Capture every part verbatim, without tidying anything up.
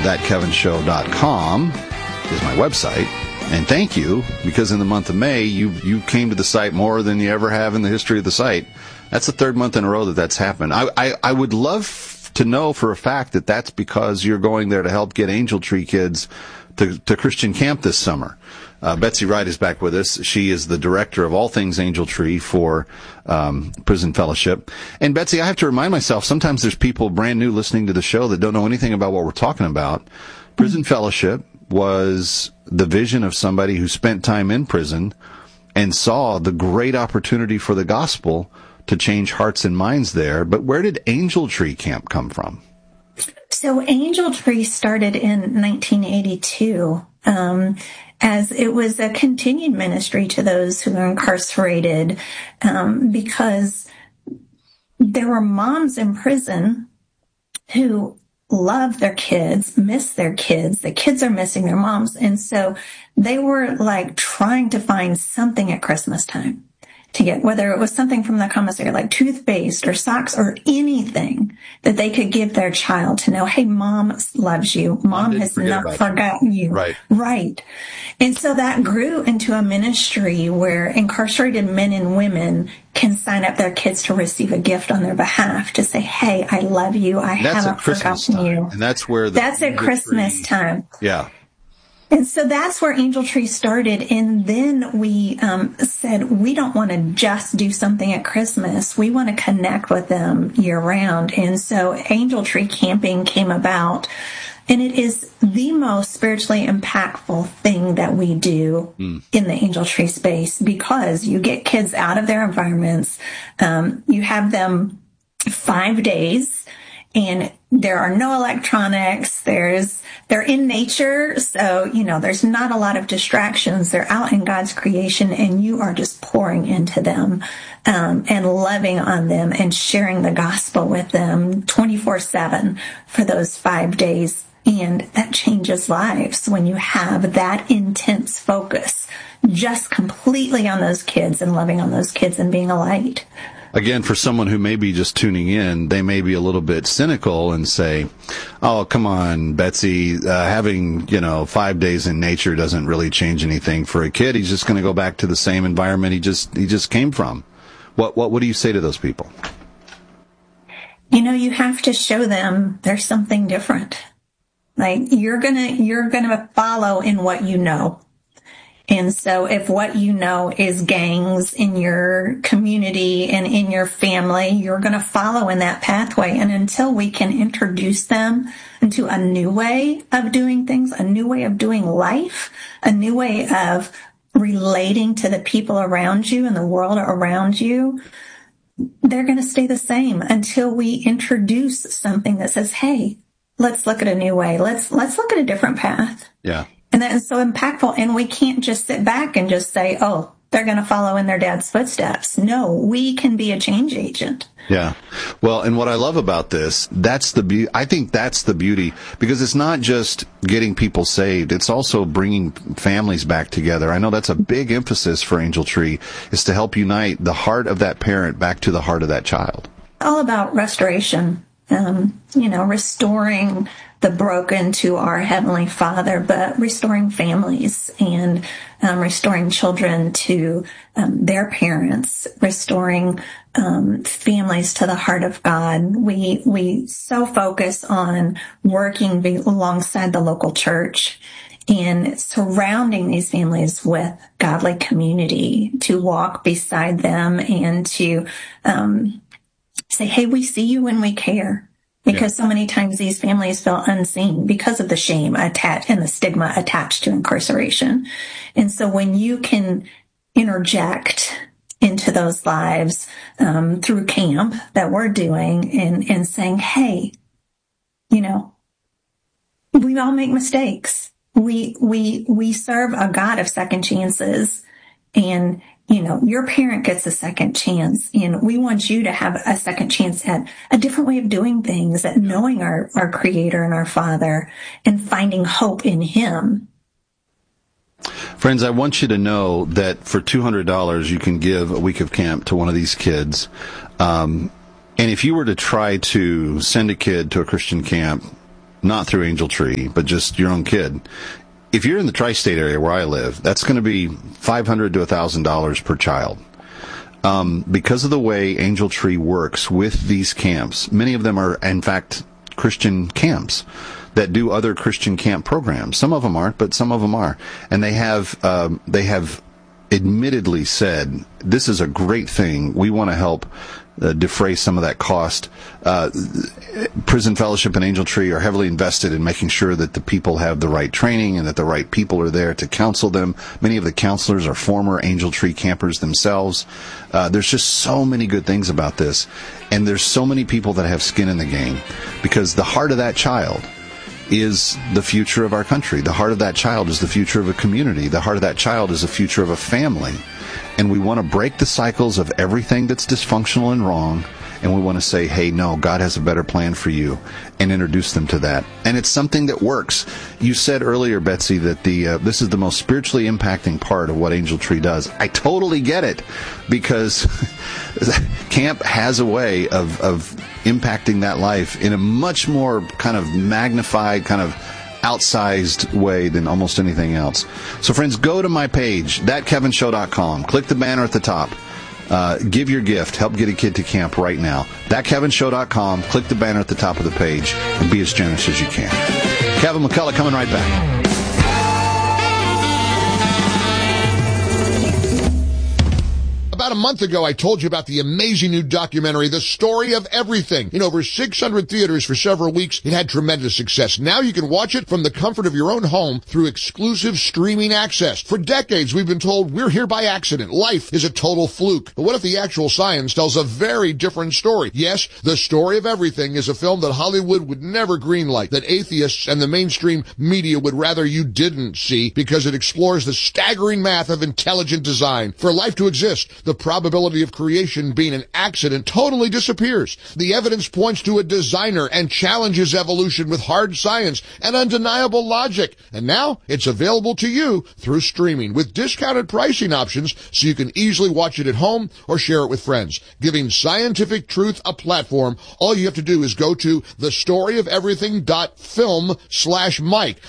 that kevin show dot com is my website. And thank you, because in the month of May, you, you came to the site more than you ever have in the history of the site. That's the third month in a row that that's happened. I, I, I would love to know for a fact that that's because you're going there to help get Angel Tree kids to, to Christian camp this summer. Uh, Betsy Wright is back with us. She is the director of all things Angel Tree for um, Prison Fellowship. And Betsy, I have to remind myself, sometimes there's people brand new listening to the show that don't know anything about what we're talking about. Prison Fellowship was the vision of somebody who spent time in prison and saw the great opportunity for the gospel to change hearts and minds there. But where did Angel Tree Camp come from? So Angel Tree started in nineteen eighty-two um, as it was a continued ministry to those who were incarcerated um, because there were moms in prison who love their kids, miss their kids. The kids are missing their moms. And so they were like trying to find something at Christmas time to get, whether it was something from the commissary, like toothpaste or socks or anything that they could give their child to know, hey, mom loves you. Mom, mom has not forgotten you. you. Right. Right. And so that grew into a ministry where incarcerated men and women can sign up their kids to receive a gift on their behalf to say, hey, I love you. I that's haven't forgotten time. you. And that's where the That's at Christmas tree. time. Yeah. And so that's where Angel Tree started. And then we um, said, we don't want to just do something at Christmas. We want to connect with them year round. And so Angel Tree Camping came about. And it is the most spiritually impactful thing that we do mm. in the Angel Tree space, because you get kids out of their environments. Um, you have them five days. And there are no electronics. There's, they're in nature. So, you know, there's not a lot of distractions. They're out in God's creation, and you are just pouring into them, um, and loving on them and sharing the gospel with them twenty-four seven for those five days. And that changes lives when you have that intense focus just completely on those kids and loving on those kids and being a light. Again, for someone who may be just tuning in, they may be a little bit cynical and say, oh, come on, Betsy, uh, having, you know, five days in nature doesn't really change anything for a kid. He's just going to go back to the same environment he just he just came from. What what what do you say to those people? You know, you have to show them there's something different. Like you're going to you're going to follow in what you know. And so if what you know is gangs in your community and in your family, you're going to follow in that pathway. And until we can introduce them into a new way of doing things, a new way of doing life, a new way of relating to the people around you and the world around you, they're going to stay the same until we introduce something that says, hey, let's look at a new way. Let's, let's look at a different path. Yeah. And that is so impactful. And we can't just sit back and just say, oh, they're going to follow in their dad's footsteps. No, we can be a change agent. Yeah. Well, and what I love about this, that's the be- I think that's the beauty, because it's not just getting people saved. It's also bringing families back together. I know that's a big emphasis for Angel Tree, is to help unite the heart of that parent back to the heart of that child. All about restoration, um, you know, restoring the broken to our Heavenly Father, but restoring families and um, restoring children to um, their parents, restoring um, families to the heart of God. We we so focus on working be- alongside the local church and surrounding these families with godly community to walk beside them and to um, say, hey, we see you and we care. Because yeah. so many times these families feel unseen because of the shame attached and the stigma attached to incarceration. And so when you can interject into those lives um, through camp that we're doing and, and saying, hey, you know, we all make mistakes. We, we, we serve a God of second chances, and you know, your parent gets a second chance, and we want you to have a second chance at a different way of doing things, at knowing our, our Creator and our Father and finding hope in Him. Friends, I want you to know that for two hundred dollars you can give a week of camp to one of these kids. Um, and if you were to try to send a kid to a Christian camp not through Angel Tree, but just your own kid, if you're in the tri-state area where I live, that's going to be five hundred dollars to one thousand dollars per child. Um, because of the way Angel Tree works with these camps, many of them are, in fact, Christian camps that do other Christian camp programs. Some of them aren't, but some of them are. And they have, um, they have admittedly said, this is a great thing. We want to help uh, defray some of that cost. Uh, Prison Fellowship and Angel Tree are heavily invested in making sure that the people have the right training and that the right people are there to counsel them. Many of the counselors are former Angel Tree campers themselves. Uh, there's just so many good things about this. And there's so many people that have skin in the game, because the heart of that child is the future of our country. The heart of that child is the future of a community. The heart of that child is the future of a family. And we want to break the cycles of everything that's dysfunctional and wrong, and we want to say, hey, no, God has a better plan for you, and introduce them to that. And it's something that works. You said earlier, Betsy, that the uh, this is the most spiritually impacting part of what Angel Tree does. I totally get it, because camp has a way of, of impacting that life in a much more kind of magnified, kind of outsized way than almost anything else. So, friends, go to my page, that kevin show dot com. Click the banner at the top. Uh, give your gift. Help get a kid to camp right now. that kevin show dot com. Click the banner at the top of the page and be as generous as you can. Kevin McCullough coming right back. About a month ago, I told you about the amazing new documentary, The Story of Everything. In over six hundred theaters for several weeks, it had tremendous success. Now you can watch it from the comfort of your own home through exclusive streaming access. For decades, we've been told we're here by accident. Life is a total fluke. But what if the actual science tells a very different story? Yes, The Story of Everything is a film that Hollywood would never greenlight, that atheists and the mainstream media would rather you didn't see, because it explores the staggering math of intelligent design. For life to exist, the probability of creation being an accident totally disappears. The evidence points to a designer and challenges evolution with hard science and undeniable logic. And now it's available to you through streaming with discounted pricing options, so you can easily watch it at home or share it with friends. Giving scientific truth a platform, all you have to do is go to thestoryofeverything.film slash Mike.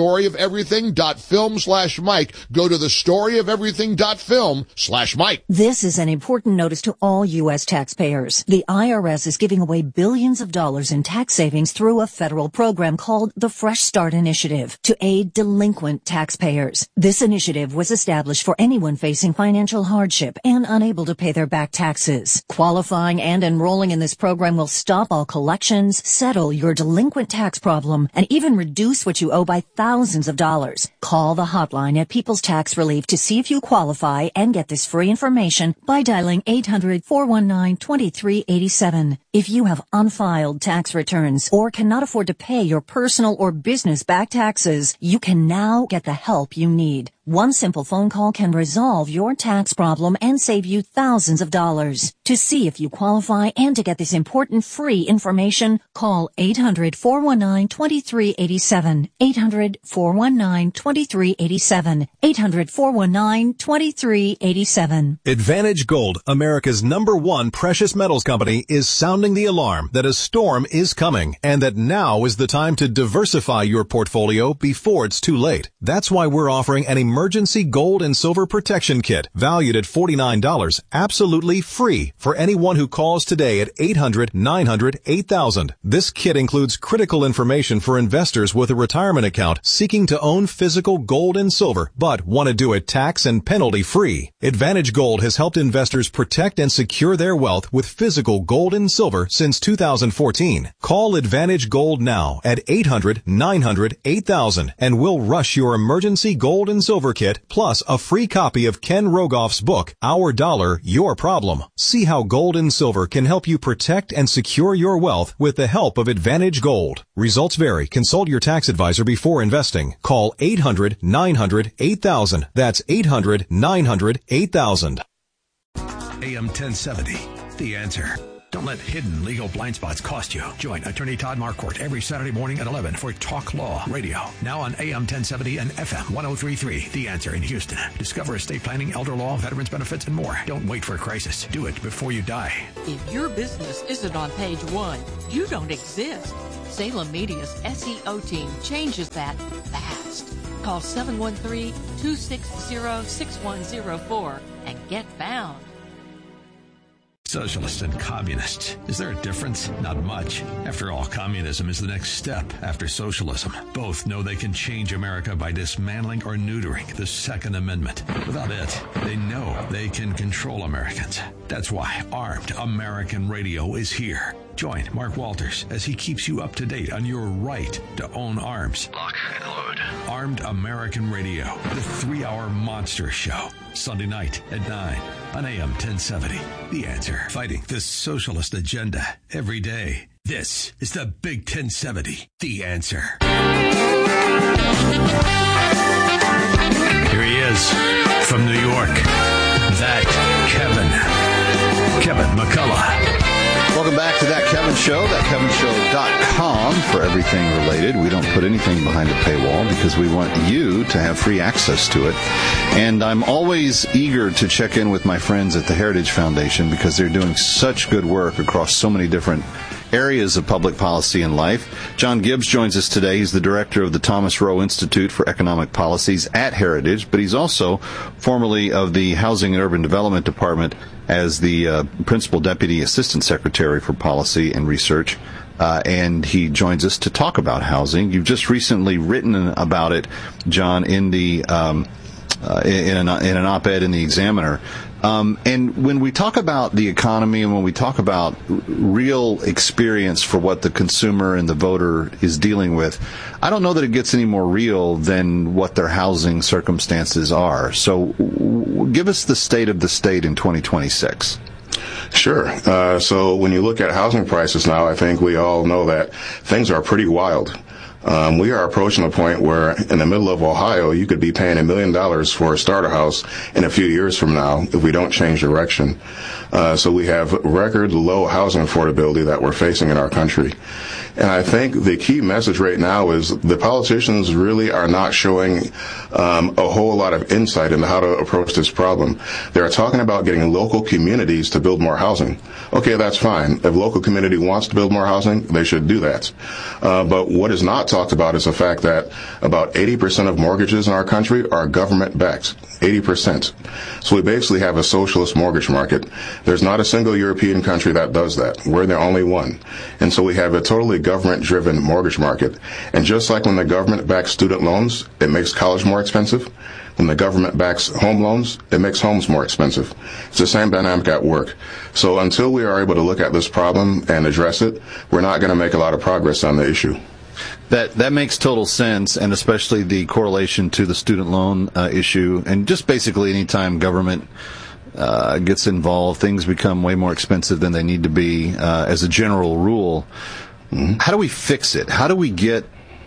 Thestoryofeverything.film slash Mike. Go to thestoryofeverything.film slash Mike. This is an important notice to all U S taxpayers. The I R S is giving away billions of dollars in tax savings through a federal program called the Fresh Start Initiative to aid delinquent taxpayers. This initiative was established for anyone facing financial hardship and unable to pay their back taxes. Qualifying and enrolling in this program will stop all collections, settle your delinquent tax problem, and even reduce what you owe by thousands of dollars. Call the hotline at People's Tax Relief to see if you qualify and get this free information by dialing eight hundred, four one nine, two three eight seven. If you have unfiled tax returns or cannot afford to pay your personal or business back taxes, you can now get the help you need. One simple phone call can resolve your tax problem and save you thousands of dollars. To see if you qualify and to get this important free information, call eight hundred, four one nine, two three eight seven. eight hundred, four one nine, two three eight seven. eight hundred, four one nine, two three eight seven. Advantage Gold, America's number one precious metals company, is sounding the alarm that a storm is coming and that now is the time to diversify your portfolio before it's too late. That's why we're offering an emergency gold and silver protection kit valued at forty-nine dollars, absolutely free for anyone who calls today at eight hundred, nine hundred, eight thousand. This kit includes critical information for investors with a retirement account seeking to own physical gold and silver but want to do it tax and penalty free. Advantage Gold has helped investors protect and secure their wealth with physical gold and silver since two thousand fourteen. Call Advantage Gold now at eight hundred, nine hundred, eight thousand and we'll rush your emergency gold and silver kit plus a free copy of Ken Rogoff's book, Our Dollar, Your Problem. See how gold and silver can help you protect and secure your wealth with the help of Advantage Gold. Results vary. Consult your tax advisor before investing. Call eight hundred, nine hundred, eight thousand. That's eight hundred, nine hundred, eight thousand. A M ten seventy, The Answer. Don't let hidden legal blind spots cost you. Join attorney Todd Marquardt every Saturday morning at eleven for Talk Law Radio. Now on A M ten seventy and F M one oh three point three. The Answer in Houston. Discover estate planning, elder law, veterans benefits, and more. Don't wait for a crisis. Do it before you die. If your business isn't on page one, you don't exist. Salem Media's S E O team changes that fast. Call seven one three, two six zero, six one zero four and get found. Socialists and communists. Is there a difference? Not much. After all, communism is the next step after socialism. Both know they can change America by dismantling or neutering the Second Amendment. Without it, they know they can control Americans. That's why Armed American Radio is here. Join Mark Walters as he keeps you up to date on your right to own arms. Lock and load. Armed American Radio, the three-hour monster show. Sunday night at nine on A M ten seventy. The Answer. Fighting the socialist agenda every day. This is the Big ten seventy. The Answer. Here he is from New York. That Kevin. Kevin McCullough. Welcome back to That Kevin Show, that kevin show dot com for everything related. We don't put anything behind a paywall because we want you to have free access to it. And I'm always eager to check in with my friends at the Heritage Foundation because they're doing such good work across so many different areas of public policy and life. John Gibbs joins us today. He's the director of the Thomas Rowe Institute for Economic Policies at Heritage, but he's also formerly of the Housing and Urban Development Department as the uh, Principal Deputy Assistant Secretary for Policy and Research. Uh, and he joins us to talk about housing. You've just recently written about it, John, in the um, uh, in, an, in an op-ed in the Examiner. Um, and when we talk about the economy and when we talk about real experience for what the consumer and the voter is dealing with, I don't know that it gets any more real than what their housing circumstances are. So w- give us the state of the state in twenty twenty-six. Sure. Uh, so when you look at housing prices now, I think we all know that things are pretty wild. Um, we are approaching a point where in the middle of Ohio, you could be paying a million dollars for a starter house in a few years from now if we don't change direction. Uh, so we have record low housing affordability that we're facing in our country. And I think the key message right now is the politicians really are not showing um, a whole lot of insight into how to approach this problem. They're talking about getting local communities to build more housing. Okay, that's fine. If local community wants to build more housing, they should do that. Uh, but what is not talked about is the fact that about eighty percent of mortgages in our country are government-backed. eighty percent. So we basically have a socialist mortgage market. There's not a single European country that does that. We're the only one. And so we have a totally government-driven mortgage market. And just like when the government backs student loans, it makes college more expensive. When the government backs home loans, it makes homes more expensive. It's the same dynamic at work. So until we are able to look at this problem and address it, we're not going to make a lot of progress on the issue. That that makes total sense, and especially the correlation to the student loan uh, issue, and just basically any time government uh, gets involved, things become way more expensive than they need to be uh, as a general rule. Mm-hmm. How do we fix it? How do we get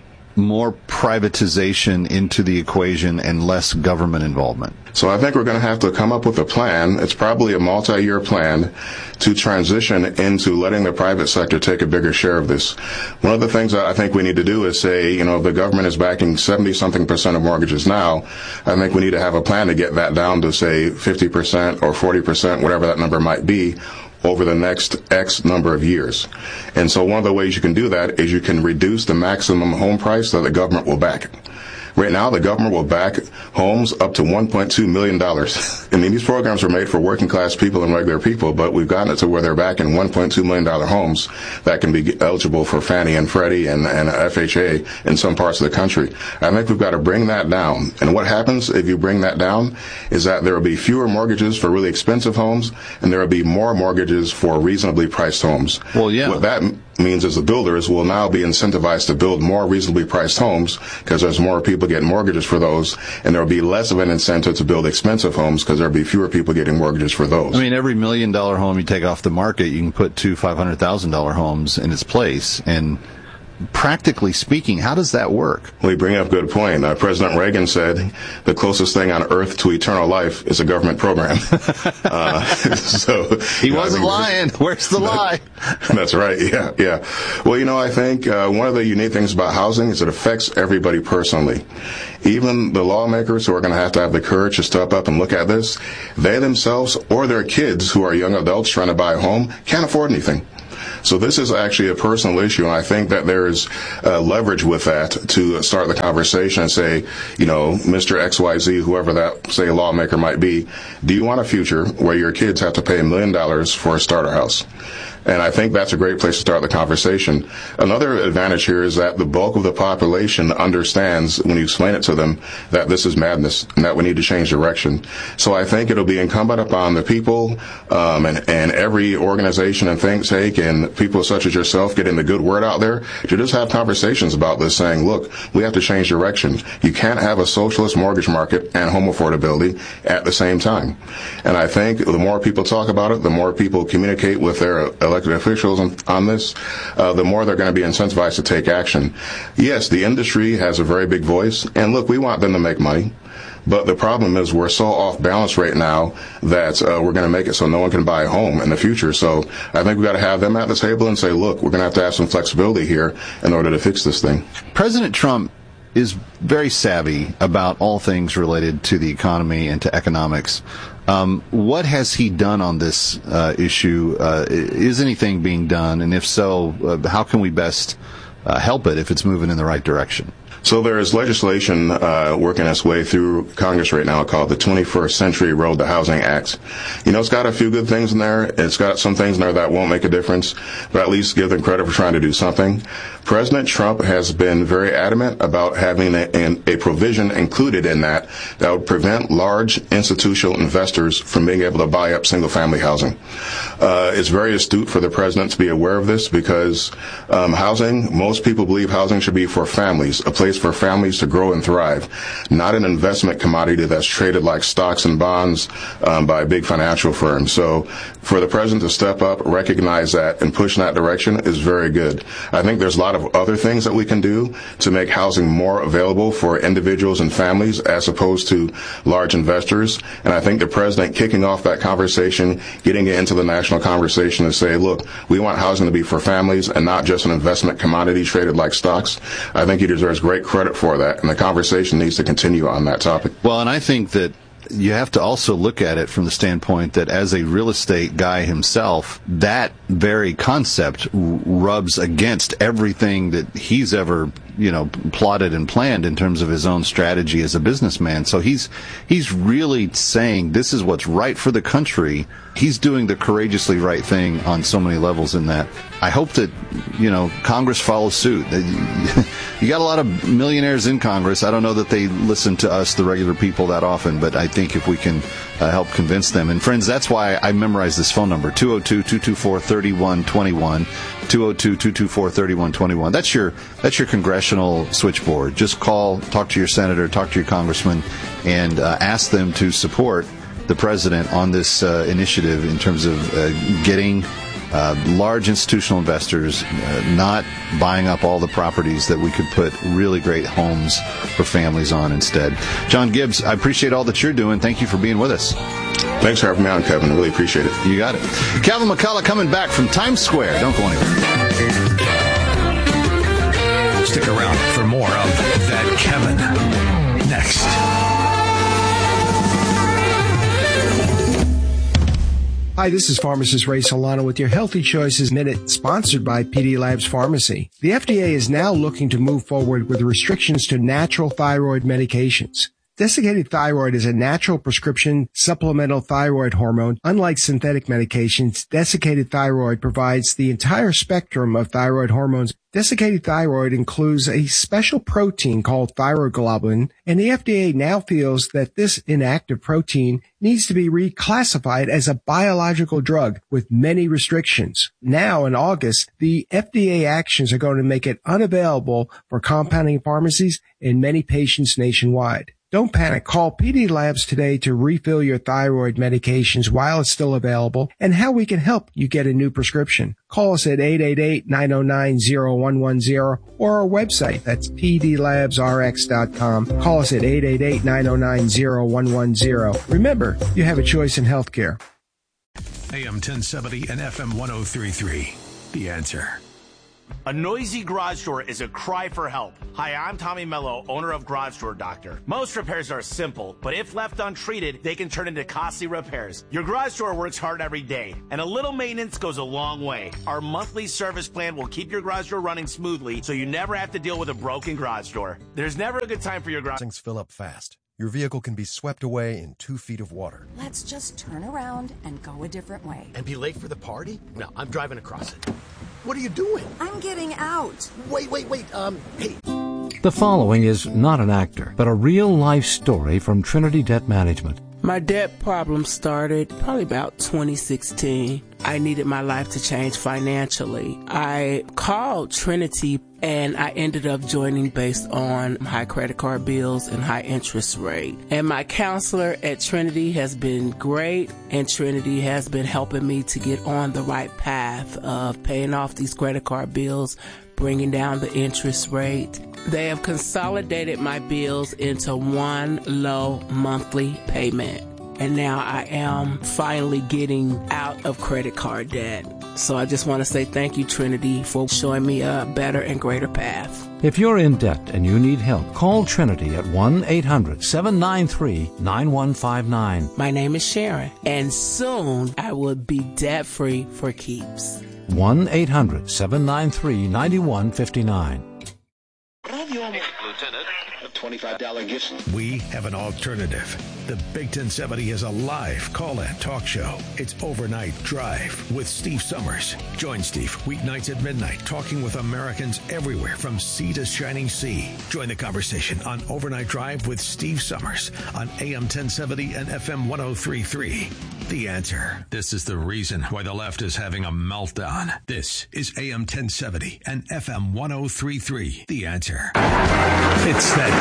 more privatization into the equation and less government involvement? So I think we're going to have to come up with a plan. It's probably a multi-year plan to transition into letting the private sector take a bigger share of this. One of the things that I think we need to do is say, you know, the government is backing seventy-something percent of mortgages now. I think we need to have a plan to get that down to, say, fifty percent or forty percent, whatever that number might be, over the next X number of years. And so one of the ways you can do that is you can reduce the maximum home price that the government will back. Right now, the government will back homes up to one point two million dollars. I mean, these programs were made for working class people and regular people, but we've gotten it to where they're backing one point two million dollars homes that can be eligible for Fannie and Freddie and, and F H A in some parts of the country. I think we've got to bring that down. And what happens if you bring that down is that there will be fewer mortgages for really expensive homes, and there will be more mortgages for reasonably priced homes. Well, yeah. What that means is the builders will now be incentivized to build more reasonably priced homes because there's more people getting mortgages for those, and there will be less of an incentive to build expensive homes because there will be fewer people getting mortgages for those. I mean, every million dollar home you take off the market, you can put two five hundred thousand dollar homes in its place, and practically speaking, how does that work? Well, you bring up a good point. Uh, President Reagan said the closest thing on earth to eternal life is a government program. uh, so He you know, wasn't lying. Where's the lie? That's right. Yeah, yeah. Well, you know, I think uh, one of the unique things about housing is it affects everybody personally. Even the lawmakers who are going to have to have the courage to step up and look at this, they themselves or their kids who are young adults trying to buy a home can't afford anything. So this is actually a personal issue, and I think that there's uh, leverage with that to start the conversation and say, you know, Mister X Y Z, whoever that, say, lawmaker might be, do you want a future where your kids have to pay a million dollars for a starter house? And I think that's a great place to start the conversation. Another advantage here is that the bulk of the population understands, when you explain it to them, that this is madness and that we need to change direction. So I think it'll be incumbent upon the people um, and, and every organization and think tank and people such as yourself getting the good word out there to just have conversations about this, saying, look, we have to change direction. You can't have a socialist mortgage market and home affordability at the same time. And I think the more people talk about it, the more people communicate with their elected officials on, on this, uh, the more they're going to be incentivized to take action. Yes, the industry has a very big voice, and look, we want them to make money. But the problem is we're so off balance right now that uh, we're going to make it so no one can buy a home in the future. So I think we've got to have them at the table and say, look, we're going to have to have some flexibility here in order to fix this thing. President Trump is very savvy about all things related to the economy and to economics. Um, what has he done on this uh, issue? Uh, is anything being done? And if so, uh, how can we best uh, help it if it's moving in the right direction? So there is legislation uh, working its way through Congress right now called the twenty-first Century Road to Housing Act. You know, it's got a few good things in there. It's got some things in there that won't make a difference, but at least give them credit for trying to do something. President Trump has been very adamant about having a, a provision included in that that would prevent large institutional investors from being able to buy up single-family housing. Uh, it's very astute for the president to be aware of this because um, housing, most people believe housing should be for families, a place for families to grow and thrive, not an investment commodity that's traded like stocks and bonds um, by big financial firms. So for the president to step up, recognize that, and push in that direction is very good. I think there's a lot of other things that we can do to make housing more available for individuals and families as opposed to large investors. And I think the president kicking off that conversation, getting it into the national conversation to say, look, we want housing to be for families and not just an investment commodity traded like stocks. I think he deserves great credit for that, and the conversation needs to continue on that topic. Well, and I think that you have to also look at it from the standpoint that as a real estate guy himself, that very concept rubs against everything that he's ever, you know, plotted and planned in terms of his own strategy as a businessman. So he's he's really saying this is what's right for the country. He's doing the courageously right thing on so many levels in that. I hope that, you know, Congress follows suit. You got a lot of millionaires in Congress. I don't know that they listen to us, the regular people, that often, but I think if we can uh, help convince them. And friends, that's why I memorized this phone number, two oh two, two two four, three one two one, two oh two, two two four, three one two one. That's your, that's your congressional switchboard. Just call, talk to your senator, talk to your congressman, and uh, ask them to support the president on this uh, initiative in terms of uh, getting uh, large institutional investors uh, not buying up all the properties that we could put really great homes for families on instead. John Gibbs, I appreciate all that you're doing. Thank you for being with us. Thanks for having me on, Kevin. Really appreciate it. You got it. Calvin McCullough coming back from Times Square. Don't go anywhere. Stick around for more of That Kevin next. Hi, this is pharmacist Ray Solano with your Healthy Choices Minute, sponsored by P D Labs Pharmacy. The F D A is now looking to move forward with restrictions to natural thyroid medications. Desiccated thyroid is a natural prescription supplemental thyroid hormone. Unlike synthetic medications, desiccated thyroid provides the entire spectrum of thyroid hormones. Desiccated thyroid includes a special protein called thyroglobulin, and the F D A now feels that this inactive protein needs to be reclassified as a biological drug with many restrictions. Now, in August, the F D A actions are going to make it unavailable for compounding pharmacies and many patients nationwide. Don't panic. Call P D Labs today to refill your thyroid medications while it's still available and how we can help you get a new prescription. Call us at eight eight eight, nine oh nine, oh one one oh or our website. That's p d labs r x dot com. Call us at eight eight eight, nine oh nine, oh one one oh. Remember, you have a choice in healthcare. A M ten seventy and F M one oh three point three. The Answer. A noisy garage door is a cry for help. Hi, I'm Tommy Mello, owner of Garage Door Doctor. Most repairs are simple, but if left untreated, they can turn into costly repairs. Your garage door works hard every day, and a little maintenance goes a long way. Our monthly service plan will keep your garage door running smoothly, so you never have to deal with a broken garage door. There's never a good time for your garage. Things fill up fast. Your vehicle can be swept away in two feet of water. Let's just turn around and go a different way. And be late for the party? No, I'm driving across it. What are you doing? I'm getting out. Wait, wait, wait. Um, hey. The following is not an actor, but a real-life story from Trinity Debt Management. My debt problem started probably about twenty sixteen. I needed my life to change financially. I called Trinity and I ended up joining based on high credit card bills and high interest rate. And my counselor at Trinity has been great, and Trinity has been helping me to get on the right path of paying off these credit card bills, bringing down the interest rate. They have consolidated my bills into one low monthly payment. And now I am finally getting out of credit card debt. So I just want to say thank you, Trinity, for showing me a better and greater path. If you're in debt and you need help, call Trinity at one eight hundred, seven nine three, nine one five nine. My name is Sharon, and soon I will be debt-free for keeps. one eight hundred, seven nine three, nine one five nine. Lieutenant, a twenty-five dollars gift. We have an alternative. The Big ten seventy is a live call-in talk show. It's Overnight Drive with Steve Summers. Join Steve weeknights at midnight, talking with Americans everywhere from sea to shining sea. Join the conversation on Overnight Drive with Steve Summers on A M ten seventy and F M one oh three point three. The Answer. This is the reason why the left is having a meltdown. This is A M ten seventy and F M one oh three point three. The Answer. It's that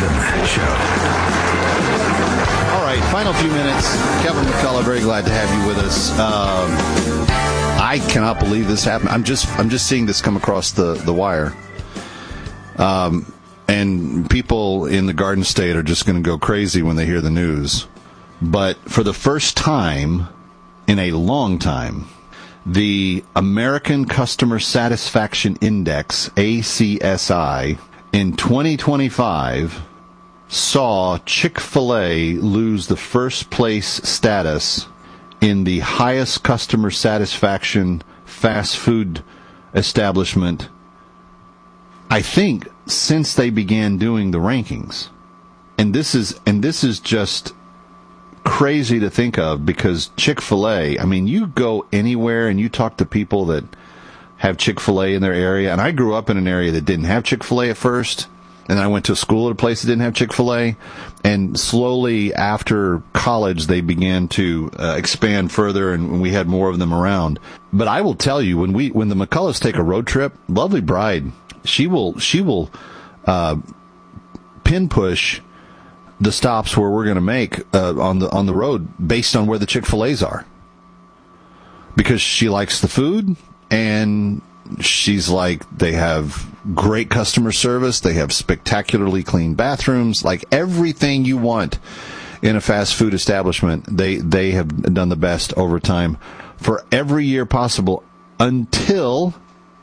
Kevin Show. All right, final few minutes. Kevin McCullough, very glad to have you with us. Um, I cannot believe this happened. I'm just, I'm just seeing this come across the the wire. Um, and people in the Garden State are just going to go crazy when they hear the news. But for the first time in a long time, the American Customer Satisfaction Index, A C S I, in twenty twenty-five saw Chick-fil-A lose the first place status in the highest customer satisfaction fast food establishment, I think, since they began doing the rankings. And this is and this is just crazy to think of, because Chick-fil-A, I mean, you go anywhere and you talk to people that have Chick-fil-A in their area, and I grew up in an area that didn't have Chick-fil-A at first, and I went to school at a place that didn't have Chick-fil-A, and slowly after college they began to uh, expand further, and we had more of them around. But I will tell you, when we when the McCulloughs take a road trip, lovely bride, she will she will uh, pin push the stops where we're going to make uh, on the on the road based on where the Chick-fil-A's are, because she likes the food, and she's like, they have great customer service, they have spectacularly clean bathrooms, like everything you want in a fast food establishment. They they have done the best over time for every year possible until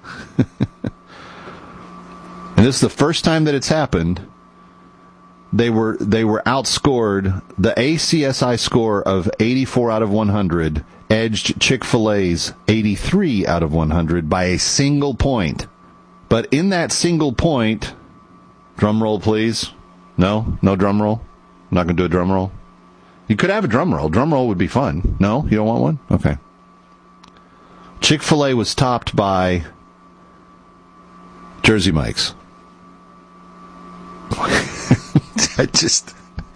and this is the first time that it's happened. They were they were outscored. The A C S I score of eighty-four out of one hundred edged Chick-fil-A's eighty-three out of one hundred by a single point. But in that single point, drum roll please. No, no drum roll. I'm not going to do a drum roll. You could have a drum roll. Drum roll would be fun. No, you don't want one? Okay. Chick-fil-A was topped by Jersey Mike's. I just,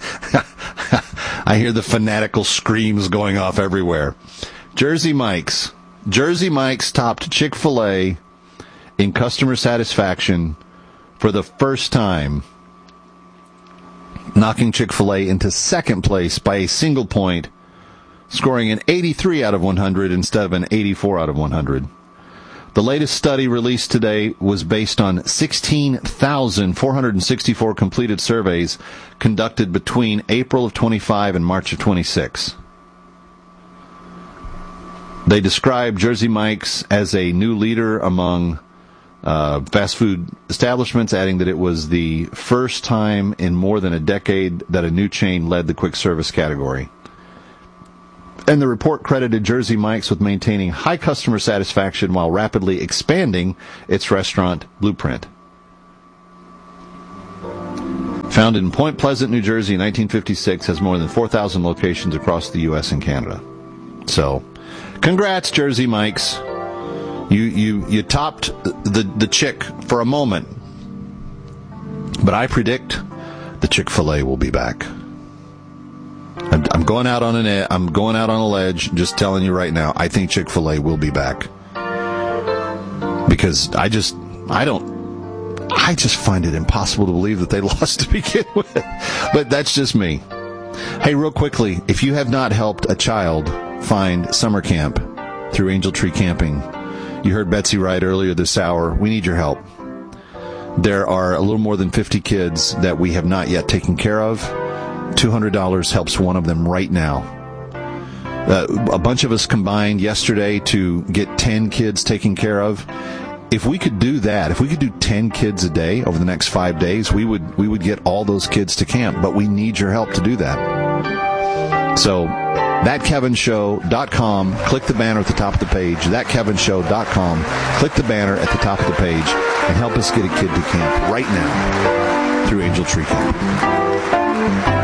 I hear the fanatical screams going off everywhere. Jersey Mike's. Jersey Mike's topped Chick-fil-A in customer satisfaction for the first time. knocking Chick-fil-A into second place by a single point, scoring an eighty-three out of one hundred instead of an eighty-four out of one hundred. The latest study released today was based on sixteen thousand four hundred sixty-four completed surveys conducted between April of twenty-five and March of twenty-six. They described Jersey Mike's as a new leader among uh, fast food establishments, adding that it was the first time in more than a decade that a new chain led the quick service category. And the report credited Jersey Mike's with maintaining high customer satisfaction while rapidly expanding its restaurant blueprint. Founded in Point Pleasant, New Jersey in nineteen fifty-six, has more than four thousand locations across the U S and Canada. So, congrats, Jersey Mike's. You you you topped the, the Chick for a moment. But I predict the Chick-fil-A will be back. I'm, I'm going out on an I'm going out on a ledge, just telling you right now, I think Chick-fil-A will be back. Because I just I don't I just find it impossible to believe that they lost to begin with. But that's just me. Hey, real quickly, if you have not helped a child find summer camp through Angel Tree Camping, you heard Betsy Wright earlier this hour, we need your help. There are a little more than fifty kids that we have not yet taken care of. two hundred dollars helps one of them right now. Uh, a bunch of us combined yesterday to get ten kids taken care of. If we could do that, if we could do ten kids a day over the next five days, we would we would get all those kids to camp. But we need your help to do that. So, that kevin show dot com, click the banner at the top of the page, that kevin show dot com, click the banner at the top of the page, and help us get a kid to camp right now through Angel Tree Camping.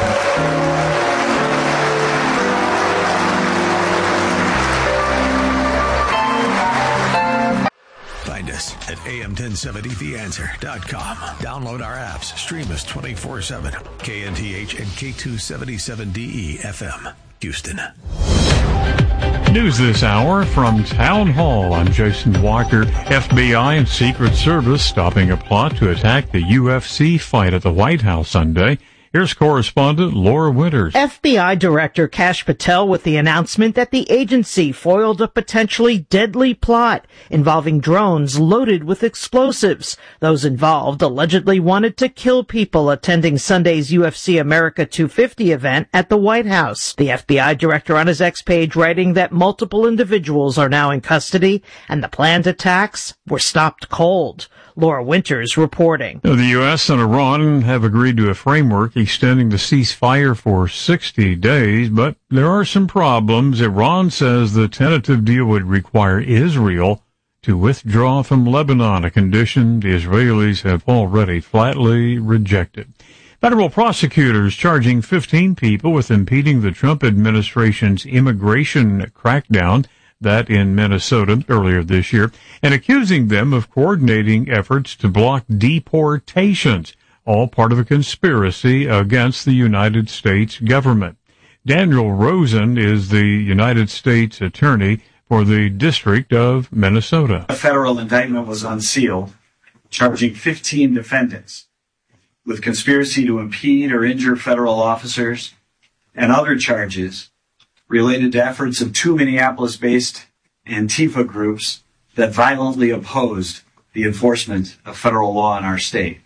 Find us at A M ten seventy the answer dot com. Download our apps. Stream us twenty-four seven. K N T H and K two seventy-seven D E F M. Houston. News this hour from Town Hall. I'm Jason Walker. F B I and Secret Service stopping a plot to attack the U F C fight at the White House Sunday. Here's correspondent Laura Winters. F B I Director Kash Patel with the announcement that the agency foiled a potentially deadly plot involving drones loaded with explosives. Those involved allegedly wanted to kill people attending Sunday's U F C America two fifty event at the White House. The F B I director on his X page writing that multiple individuals are now in custody and the planned attacks were stopped cold. Laura Winters reporting. The U S and Iran have agreed to a framework extending the ceasefire for sixty days, but there are some problems. Iran says the tentative deal would require Israel to withdraw from Lebanon, a condition the Israelis have already flatly rejected. Federal prosecutors charging fifteen people with impeding the Trump administration's immigration crackdown, that in Minnesota earlier this year, and accusing them of coordinating efforts to block deportations, all part of a conspiracy against the United States government. Daniel Rosen is the United States Attorney for the District of Minnesota. A federal indictment was unsealed, charging fifteen defendants with conspiracy to impede or injure federal officers and other charges related to efforts of two Minneapolis-based Antifa groups that violently opposed the enforcement of federal law in our state.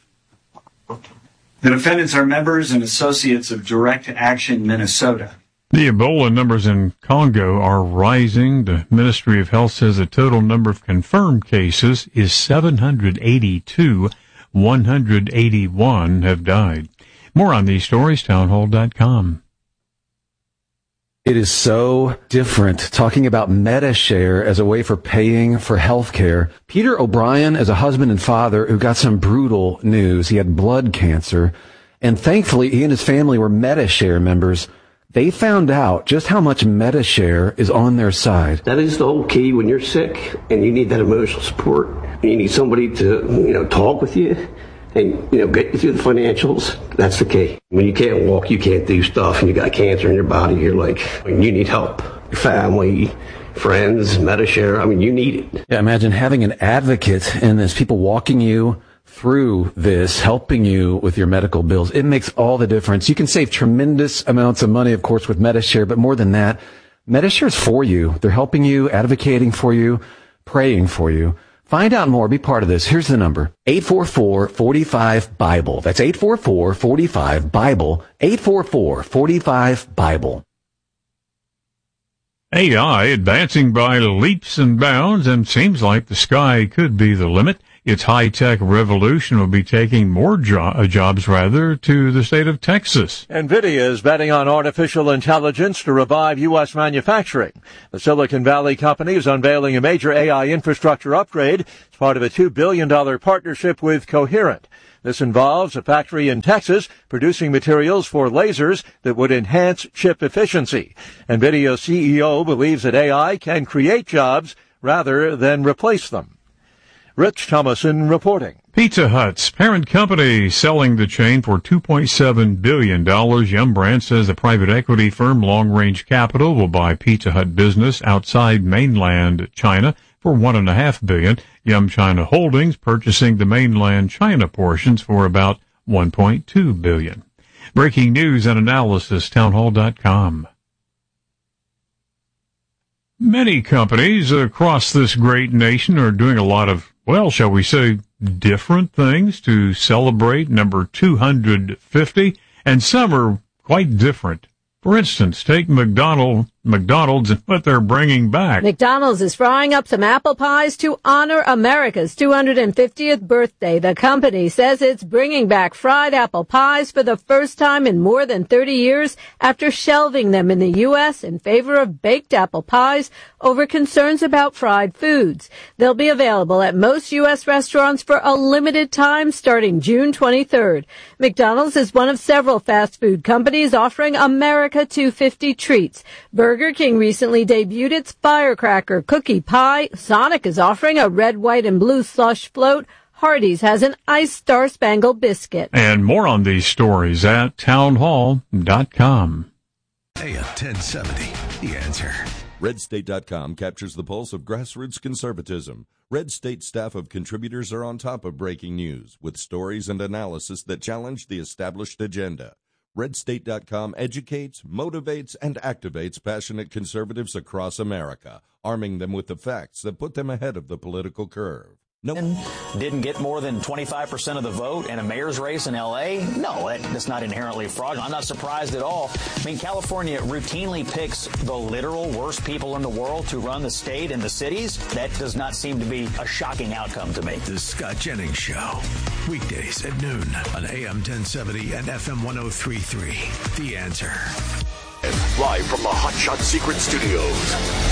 The defendants are members and associates of Direct Action Minnesota. The Ebola numbers in Congo are rising. The Ministry of Health says the total number of confirmed cases is seven hundred eighty-two. one hundred eighty-one have died. More on these stories, townhall dot com. It is so different talking about MediShare as a way for paying for health care. Peter O'Brien is a husband and father who got some brutal news. He had blood cancer, and thankfully he and his family were MediShare members. They found out just how much MediShare is on their side. That is the whole key when you're sick and you need that emotional support. You need somebody to, you know, talk with you and, you know, get you through the financials. That's the key. When you can't walk, you can't do stuff, and you got cancer in your body, you're like, you need help. Your family, friends, MediShare, I mean, you need it. Yeah, imagine having an advocate and there's people walking you through this, helping you with your medical bills. It makes all the difference. You can save tremendous amounts of money, of course, with Medi-Share, but more than that, Medi-Share is for you. They're helping you, advocating for you, praying for you. Find out more. Be part of this. Here's the number. eight four four, four five, BIBLE. That's eight four four, four five, BIBLE. eight four four, four five, BIBLE. A I advancing by leaps and bounds, and seems like the sky could be the limit. Its high-tech revolution will be taking more jo- uh, jobs, rather, to the state of Texas. NVIDIA is betting on artificial intelligence to revive U S manufacturing. The Silicon Valley company is unveiling a major A I infrastructure upgrade as part of a two billion dollars partnership with Coherent. This involves a factory in Texas producing materials for lasers that would enhance chip efficiency. NVIDIA C E O believes that A I can create jobs rather than replace them. Rich Thomason reporting. Pizza Hut's parent company selling the chain for two point seven billion dollars. Yum Brands says the private equity firm Long Range Capital will buy Pizza Hut business outside mainland China for one and a half billion dollars. Yum China Holdings purchasing the mainland China portions for about one point two billion dollars. Breaking news and analysis, townhall dot com. Many companies across this great nation are doing a lot of, well, shall we say, different things to celebrate number two hundred fifty, and some are quite different. For instance, take McDonald, McDonald's and what they're bringing back. McDonald's is frying up some apple pies to honor America's two hundred fiftieth birthday. The company says it's bringing back fried apple pies for the first time in more than thirty years after shelving them in the U S in favor of baked apple pies over concerns about fried foods. They'll be available at most U S restaurants for a limited time starting June twenty-third. McDonald's is one of several fast food companies offering America two hundred fifty treats. Burger King recently debuted its Firecracker Cookie Pie. Sonic is offering a red, white, and blue slush float. Hardee's has an iced Star Spangled Biscuit. And more on these stories at townhall dot com. A M ten seventy, The Answer. red state dot com captures the pulse of grassroots conservatism. Red State staff of contributors are on top of breaking news with stories and analysis that challenge the established agenda. red state dot com educates, motivates, and activates passionate conservatives across America, arming them with the facts that put them ahead of the political curve. No. Didn't get more than twenty-five percent of the vote in a mayor's race in L A? No, that's not inherently fraudulent. I'm not surprised at all. I mean, California routinely picks the literal worst people in the world to run the state and the cities. That does not seem to be a shocking outcome to me. The Scott Jennings Show. Weekdays at noon on A M ten seventy and F M one oh three point three. The Answer. Live from the Hot Shot Secret Studios.